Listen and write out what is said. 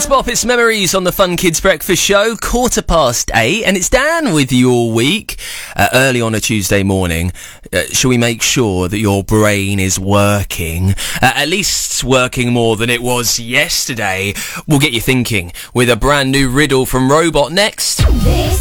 Bop, it's Memories on the Fun Kids Breakfast Show, 8:15, and it's Dan with you all week, early on a Tuesday morning. Shall we make sure that your brain is working, at least working more than it was yesterday? We'll get you thinking with a brand new riddle from Robot next.